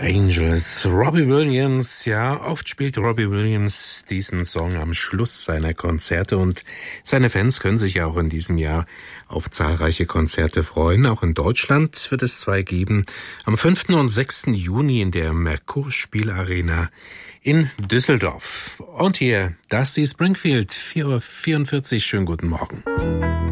Angels, Robbie Williams. Ja, oft spielt Robbie Williams diesen Song am Schluss seiner Konzerte und seine Fans können sich ja auch in diesem Jahr auf zahlreiche Konzerte freuen. Auch in Deutschland wird es 2 geben. Am 5. und 6. Juni in der Merkur-Spielarena in Düsseldorf. Und hier Dusty Springfield, 4:44 Uhr. Schönen guten Morgen.